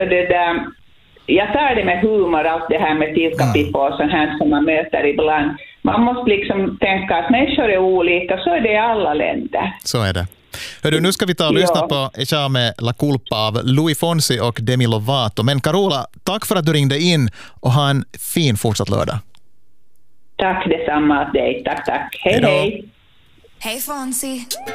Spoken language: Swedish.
det där, jag tar det med humor, allt det här med tilkapippo och sånt här som man möter ibland. Man måste liksom tänka att människor är olika, så är det i alla länder. Så är det. Hörru, nu ska vi ta och lyssna på Echame La Culpa av Louis Fonsi och Demi Lovato. Men Carola, tack för att du ringde in och ha en fin fortsatt lördag. Tack detsamma åt dig. Tack. Hej, hej. Hej Fonsi.